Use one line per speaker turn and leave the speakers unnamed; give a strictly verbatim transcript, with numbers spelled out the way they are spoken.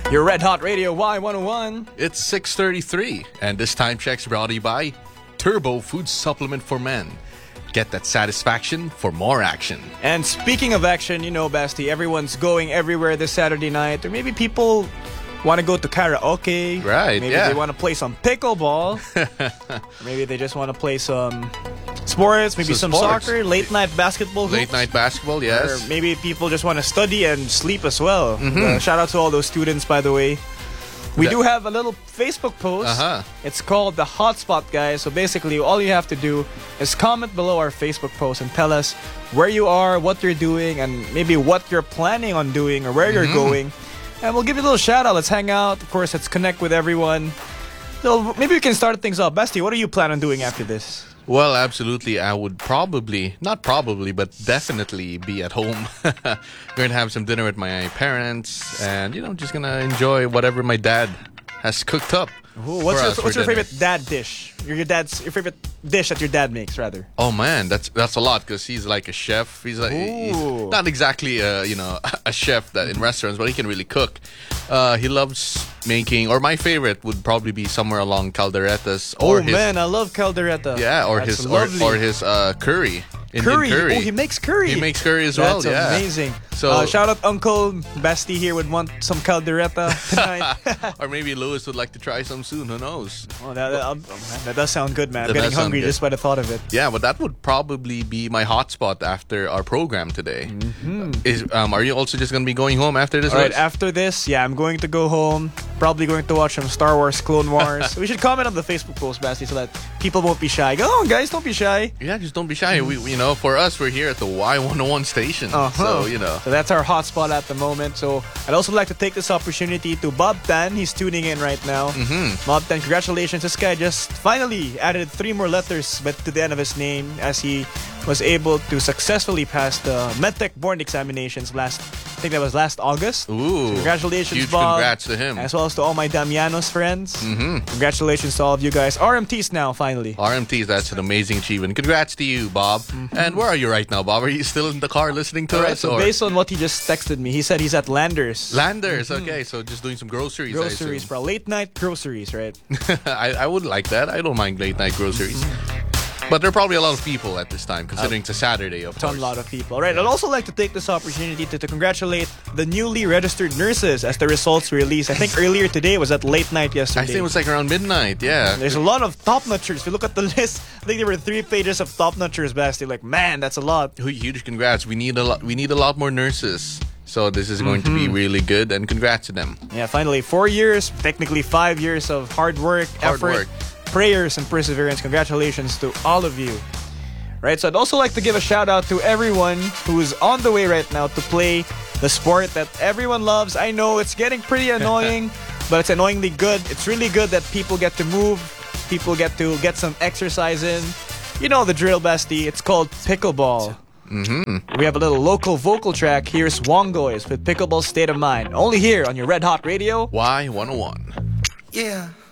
Your Red Hot Radio Y one oh one.
It's six thirty-three, and this time check's brought to you by Turbo Food Supplement for Men. Get that satisfaction for more action.
And speaking of action, you know, Basti, everyone's going everywhere this Saturday night. Or maybe people want to go to karaoke.
Right,
Maybe
yeah.
they want to play some pickleball. Maybe they just want to play some sports, maybe
Some
some
sports.
soccer, late night basketball hoops.
Late night basketball, yes.
Or maybe people just want to study and sleep as well.
Mhm.
Uh, shout out to all those students, by the way. We
That-
do have a little Facebook post.
Uh-huh.
It's called The Hotspot, guys. So basically, all you have to do is comment below our Facebook post and tell us where you are, what you're doing, and maybe what you're planning on doing or where you're
Mhm.
going. And we'll give you a little shout out. Let's hang out. Of course, let's connect with everyone. So maybe we can start things off. Basti, what do you plan on doing after this?
Well, absolutely. I would probably, not probably, but definitely be at home. Going to have some dinner with my parents and, you know, just going to enjoy whatever my dad has cooked up.
Ooh, what's
for
your,
us for
what's your
dinner.
favorite dad dish? Your, your dad's your favorite dish that your dad makes, rather.
Oh man, that's that's a lot because he's like a chef. He's like he's
Ooh.
not exactly a you know a chef that in restaurants, but he can really cook. Uh, he loves making, or my favorite would probably be somewhere along calderetas or
Oh
his
man, I love caldereta.
yeah, or
That's
his or,
lovely.
or his uh, curry. Indian
curry.
curry.
Oh, he makes curry.
He makes curry as well.
That's
Yeah,
amazing.
So-
uh, shout out Uncle Basti here would want some caldereta tonight.
or maybe Lewis would like to try some soon. Who knows?
oh, that, that, um, man, that does sound good, man. I'm
That
getting
does sound
hungry
good.
just by the thought of it.
Yeah, but that would probably be my hotspot after our program today. Is um, are you also just gonna be going home after this?
All right,
Lewis?
after this, yeah, I'm going to go home. Probably going to watch some Star Wars Clone Wars. We should comment on the Facebook post, Basti, so that people won't be shy. Go on, guys, don't be shy.
Yeah, just don't be shy. We, we- you know, for us, we're here at the Y one oh one station.
Uh-huh.
So, you know.
So that's our hotspot at the moment. So I'd also like to take this opportunity to Bob Tan. He's tuning in right now.
Mhm.
Bob Tan, congratulations. This guy just finally added three more letters but to the end of his name as he was able to successfully pass the MedTech board examinations last, I think that was last August.
Ooh.
So congratulations,
Huge
Bob.
congrats to him.
As well as to all my Damianos friends.
Mhm.
Congratulations to all of you guys. R M Ts now, finally.
R M Ts, that's an amazing achievement. Congrats to you, Bob. And where are you right now, Bob? Are you still in the car listening to
All right,
us?
so
or?
based on what he just texted me, he said he's at Landers.
Landers, okay. So just doing some groceries,
Groceries, bro. Late night groceries, right?
I assume. I, I would like that. I don't mind late night groceries. But there are probably a lot of people at this time, considering it's a Saturday, of
To a
course.
lot of people. All right, I'd also like to take this opportunity to, to congratulate the newly registered nurses as the results were released. I think earlier today was at late night yesterday.
I think it was like around midnight, yeah.
There's a lot of top notchers. If you look at the list, I think there were three pages of top notchers, Basti. Like, man, that's a lot.
Hu- Huge congrats. We need a lot. We need a lot more nurses. So this is going to be really good, and congrats to them.
Yeah, finally, four years, technically five years of hard work,
Hard
effort,
work.
prayers, and perseverance. Congratulations to all of you. Right, so I'd also like to give a shout out to everyone who is on the way right now to play the sport that everyone loves. I know it's getting pretty annoying, but it's annoyingly good. It's really good that people get to move, people get to get some exercise in. You know the drill, Basti. It's called pickleball.
Mm-hmm.
We have a little local vocal track. Here's Wongoys with Pickleball State of Mind. Only here on your Red Hot Radio.
Y one oh one.
Yeah.